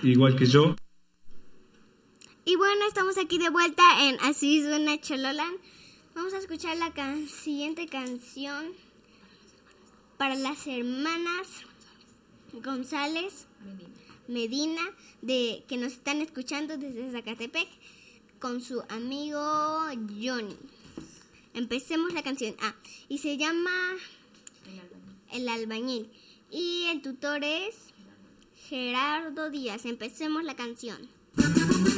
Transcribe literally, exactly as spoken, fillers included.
igual que yo. Y bueno, estamos aquí de vuelta en Así Suena Chololand. Vamos a escuchar la can- siguiente canción para las hermanas González Medina, de que nos están escuchando desde Zacatepec, con su amigo Johnny. Empecemos la canción. Ah, y se llama El Albañil. Y el tutor es Gerardo Díaz. Empecemos la canción.